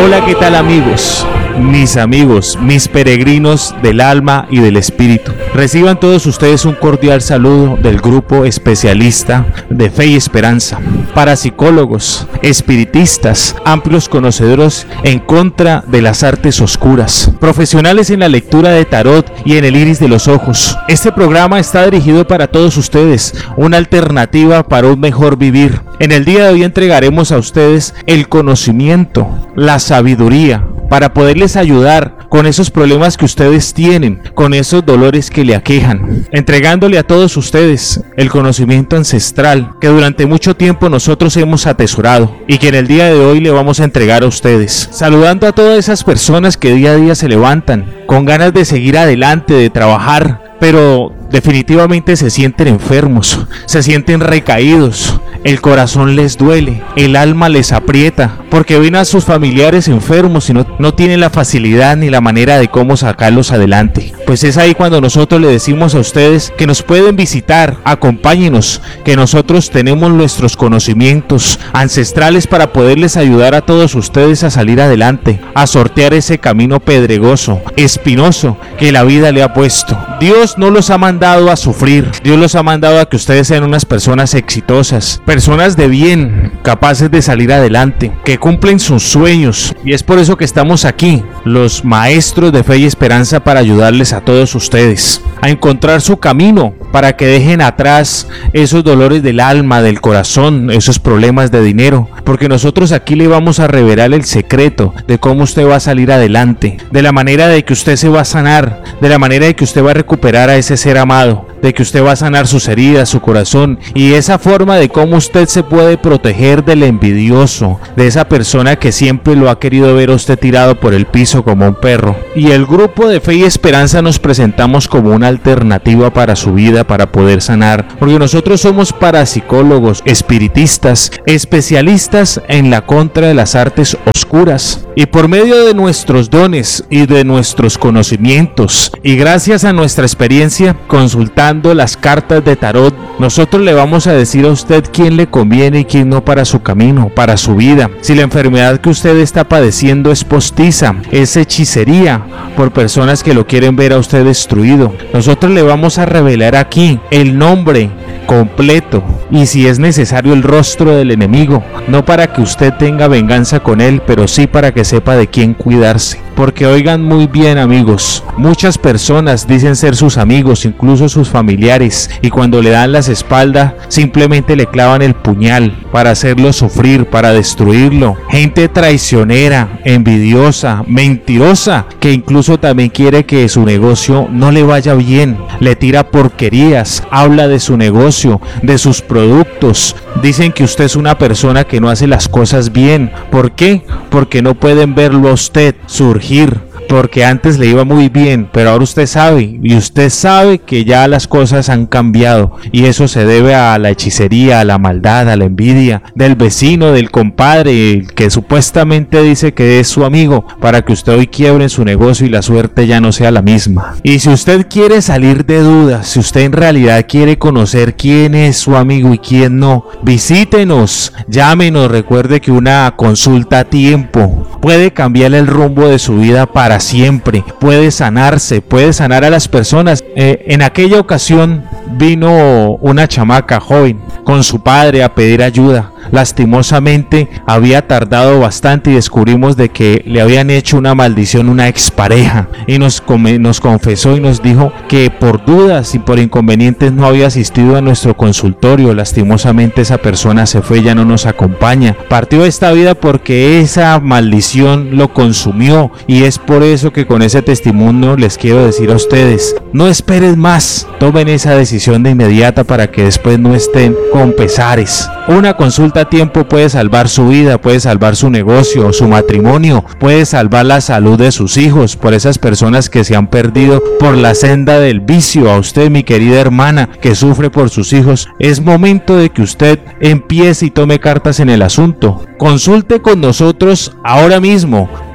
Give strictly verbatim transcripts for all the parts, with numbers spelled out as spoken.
Hola, ¿qué tal amigos? Mis amigos, mis peregrinos del alma y del espíritu. Reciban todos ustedes un cordial saludo del grupo especialista de Fe y Esperanza. Parapsicólogos, espiritistas, amplios conocedores en contra de las artes oscuras, profesionales en la lectura de tarot y en el iris de los ojos. Este programa está dirigido para todos ustedes, una alternativa para un mejor vivir. En el día de hoy entregaremos a ustedes el conocimiento, la sabiduría, para poderles ayudar con esos problemas que ustedes tienen, con esos dolores que le aquejan, entregándole a todos ustedes el conocimiento ancestral que durante mucho tiempo nosotros hemos atesorado y que en el día de hoy le vamos a entregar a ustedes, saludando a todas esas personas que día a día se levantan con ganas de seguir adelante, de trabajar, pero definitivamente se sienten enfermos, se sienten recaídos, el corazón les duele, el alma les aprieta, porque ven a sus familiares enfermos y no, no tienen la facilidad ni la manera de cómo sacarlos adelante. Pues es ahí cuando nosotros le decimos a ustedes que nos pueden visitar, acompáñenos, que nosotros tenemos nuestros conocimientos ancestrales para poderles ayudar a todos ustedes a salir adelante, a sortear ese camino pedregoso, espinoso que la vida le ha puesto. Dios no los ha mandado a sufrir, Dios los ha mandado a que ustedes sean unas personas exitosas, personas de bien, capaces de salir adelante, que cumplen sus sueños, y es por eso que estamos aquí, los maestros de Fe y Esperanza, para ayudarles a todos ustedes a encontrar su camino, para que dejen atrás esos dolores del alma, del corazón, esos problemas de dinero, porque nosotros aquí le vamos a revelar el secreto de cómo usted va a salir adelante, de la manera de que usted se va a sanar, de la manera de que usted va a recuperar a ese ser amado, de que usted va a sanar sus heridas, su corazón, y esa forma de cómo usted se puede proteger del envidioso, de esa persona que siempre lo ha querido ver a usted tirado por el piso como un perro. Y el grupo de Fe y Esperanza nos presentamos como una alternativa para su vida, para poder sanar, porque nosotros somos parapsicólogos, espiritistas, especialistas en la contra de las artes oscuras, y por medio de nuestros dones y de nuestros conocimientos, y gracias a nuestra experiencia consultando las cartas de tarot, nosotros le vamos a decir a usted quién le conviene y quién no para su camino, para su vida. Si la enfermedad que usted está padeciendo es postiza, es hechicería por personas que lo quieren ver a usted destruido, nosotros le vamos a revelar aquí el nombre completo y, si es necesario, el rostro del enemigo, no para que usted tenga venganza con él, pero sí para que sepa de quién cuidarse. Porque oigan muy bien, amigos, muchas personas dicen ser sus amigos, incluso sus familiares, y cuando le dan las espaldas simplemente le clavan el puñal para hacerlo sufrir, para destruirlo. Gente traicionera, envidiosa, mentirosa, que incluso también quiere que su negocio no le vaya bien, le tira porquerías, habla de su negocio, de sus productos. Dicen que usted es una persona que no hace las cosas bien. ¿Por qué? Porque no pueden verlo a usted surgir, porque antes le iba muy bien, pero ahora usted sabe, y usted sabe que ya las cosas han cambiado, y eso se debe a la hechicería, a la maldad, a la envidia del vecino, del compadre, que supuestamente dice que es su amigo, para que usted hoy quiebre en su negocio y la suerte ya no sea la misma. Y si usted quiere salir de dudas, si usted en realidad quiere conocer quién es su amigo y quién no, visítenos, llámenos. Recuerde que una consulta a tiempo puede cambiar el rumbo de su vida para siempre, puede sanarse, puede sanar a las personas. Eh, en aquella ocasión vino una chamaca joven con su padre a pedir ayuda. Lastimosamente había tardado bastante y descubrimos de que le habían hecho una maldición una expareja, y nos, nos confesó y nos dijo que por dudas y por inconvenientes no había asistido a nuestro consultorio. Lastimosamente esa persona se fue, ya no nos acompaña, partió de esta vida porque esa maldición lo consumió, y es por eso que con ese testimonio les quiero decir a ustedes: no esperen más, tomen esa decisión de inmediata para que después no estén con pesares. Una consulta a tiempo puede salvar su vida, puede salvar su negocio, su matrimonio, puede salvar la salud de sus hijos, por esas personas que se han perdido por la senda del vicio. A usted, mi querida hermana, que sufre por sus hijos, es momento de que usted empiece y tome cartas en el asunto. Consulte con nosotros ahora mismo.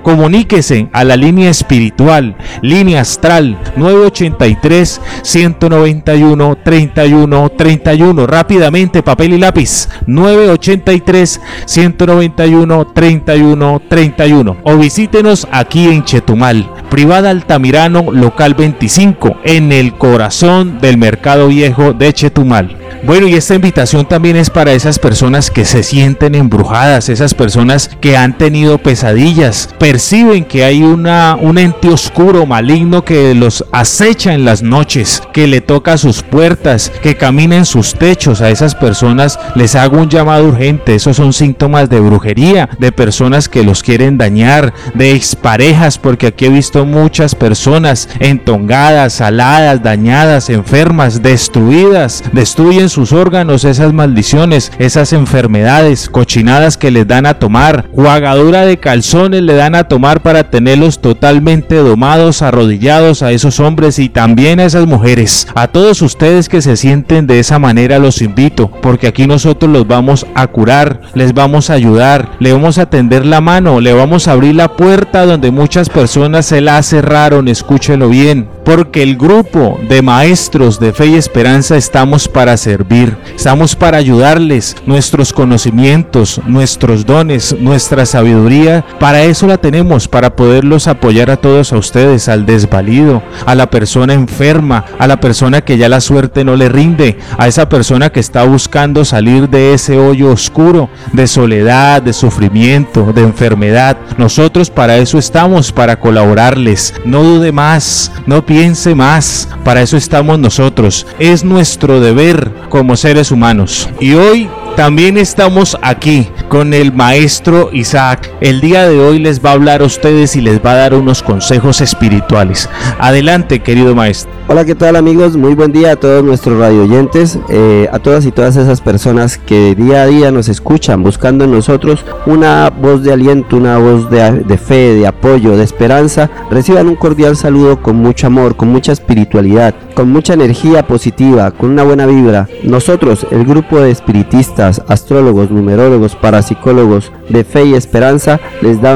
Comuníquese a la línea espiritual, línea astral nueve ochenta y tres, ciento noventa y uno, treinta y uno, treinta y uno. Rápidamente, papel y lápiz. nueve ochenta y tres, ciento noventa y uno, treinta y uno, treinta y uno. O visítenos aquí en Chetumal, Privada Altamirano, local veinticinco, en el corazón del Mercado Viejo de Chetumal. Bueno, y esta invitación también es para esas personas que se sienten embrujadas, esas personas que han tenido pesadillas, perciben que hay una, un ente oscuro, maligno que los acecha en las noches, que le toca a sus puertas, que camina en sus techos. A esas personas les hago un llamado urgente. Esos son síntomas de brujería, de personas que los quieren dañar, de exparejas, porque aquí he visto muchas personas entongadas, aladas, dañadas, enfermas, destruidas, destruyen sus órganos, esas maldiciones, esas enfermedades, cochinadas que les dan a tomar, jugadura de calzones le dan a tomar para tenerlos totalmente domados, arrodillados a esos hombres y también a esas mujeres. A todos ustedes que se sienten de esa manera los invito, porque aquí nosotros los vamos a curar, les vamos a ayudar, le vamos a tender la mano, le vamos a abrir la puerta donde muchas personas se la cerraron. Escúchelo bien, porque el grupo de maestros de Fe y Esperanza estamos para servir, estamos para ayudarles, nuestros conocimientos, nuestros dones, nuestra sabiduría, para eso la tenemos, para poderlos apoyar a todos a ustedes, al desvalido, a la persona enferma, a la persona que ya la suerte no le rinde, a esa persona que está buscando salir de ese hoyo oscuro, de soledad, de sufrimiento, de enfermedad. Nosotros para eso estamos, para colaborarles. No dude más, no piense más, para eso estamos nosotros. Es nuestro deber como seres humanos. Y hoy también estamos aquí con el maestro Isaac. El día de hoy les va a hablar a ustedes y les va a dar unos consejos espirituales. Adelante, querido maestro. Hola, ¿qué tal, amigos? Muy buen día a todos nuestros radioyentes, eh, a todas y todas esas personas que día a día nos escuchan, buscando en nosotros una voz de aliento, una voz de, de fe, de apoyo, de esperanza. Reciban un cordial saludo con mucho amor, con mucha espiritualidad, con mucha energía positiva, con una buena vibra. Nosotros, el grupo de espiritistas, astrólogos, numerólogos, parapsicólogos de Fe y Esperanza, les damos